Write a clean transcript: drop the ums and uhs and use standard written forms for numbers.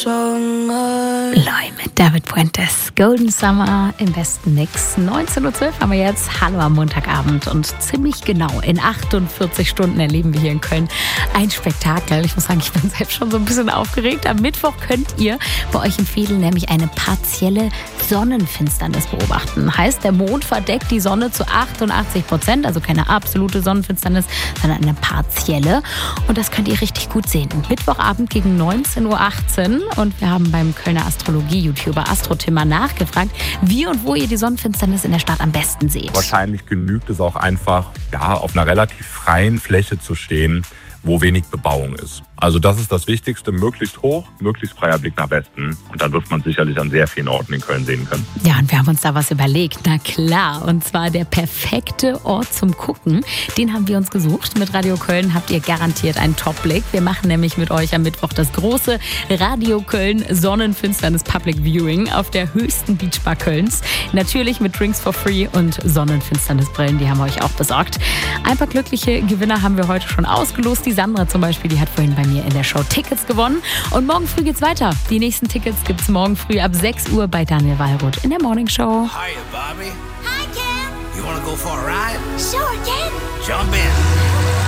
Loi mit David Puentes, Golden Summer im besten Mix. 19.12 Uhr haben wir jetzt. Hallo am Montagabend und ziemlich genau in 48 Stunden erleben wir hier in Köln ein Spektakel. Ich muss sagen, ich bin selbst schon so ein bisschen aufgeregt. Am Mittwoch könnt ihr bei euch in Vedeln nämlich eine partielle Sonnenfinsternis beobachten. Heißt, der Mond verdeckt die Sonne zu 88%, also keine absolute Sonnenfinsternis, sondern eine partielle. Und das könnt ihr richtig gut sehen. Mittwochabend gegen 19.18 Uhr. Und wir haben beim Kölner Astrologie-YouTuber Astrotimmer nachgefragt, wie und wo ihr die Sonnenfinsternis in der Stadt am besten seht. Wahrscheinlich genügt es auch einfach, auf einer relativ freien Fläche zu stehen, wo wenig Bebauung ist. Also das ist das Wichtigste, möglichst hoch, möglichst freier Blick nach Westen. Und dann wird man sicherlich an sehr vielen Orten in Köln sehen können. Ja, und wir haben uns da was überlegt. Na klar, und zwar der perfekte Ort zum Gucken. Den haben wir uns gesucht. Mit Radio Köln habt ihr garantiert einen Top-Blick. Wir machen nämlich mit euch am Mittwoch das große Radio Köln Sonnenfinsternis Public Viewing auf der höchsten Beachbar Kölns. Natürlich mit Drinks for Free und Sonnenfinsternisbrillen, die haben wir euch auch besorgt. Ein paar glückliche Gewinner haben wir heute schon ausgelost. Die Sandra zum Beispiel, die hat vorhin bei mir in der Show Tickets gewonnen. Und morgen früh geht's weiter. Die nächsten Tickets gibt's morgen früh ab 6 Uhr bei Daniel Wallroth in der Morning Show. Hiya, Bobby. Hi, Ken. You wanna go for a ride? Sure, Ken. Jump in.